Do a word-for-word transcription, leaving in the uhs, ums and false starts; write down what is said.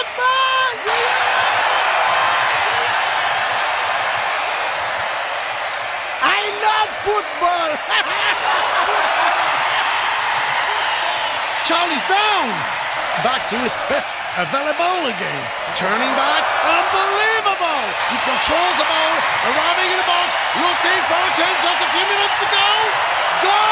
football! I love football! Charlie's down! Back to his feet, available again. Turning back, unbelievable! He controls the ball, arriving in the box, looking for a change just a few minutes ago. Goal!